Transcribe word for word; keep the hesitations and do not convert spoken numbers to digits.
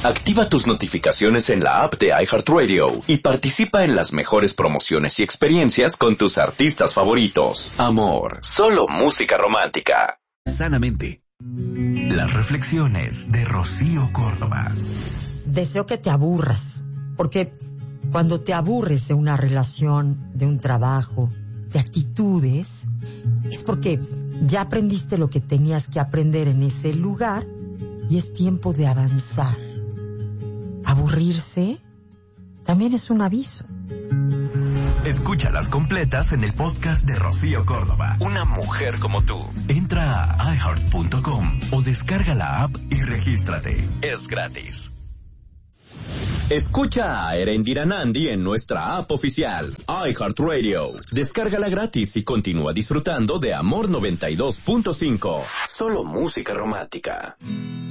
Activa tus notificaciones en la app de iHeartRadio y participa en las mejores promociones y experiencias con tus artistas favoritos. Amor, solo música romántica. Sanamente. Las reflexiones de Rocío Córdoba. Deseo que te aburras, porque cuando te aburres de una relación, de un trabajo, de actitudes, es porque ya aprendiste lo que tenías que aprender en ese lugar y es tiempo de avanzar. Aburrirse también es un aviso. Escúchalas completas en el podcast de Rocío Córdoba. Una mujer como tú. Entra a i heart punto com o descarga la app y regístrate. Es gratis. Escucha a Erendira Nandi en nuestra app oficial, iHeartRadio. Descárgala gratis y continúa disfrutando de Amor noventa y dos punto cinco. Solo música romántica.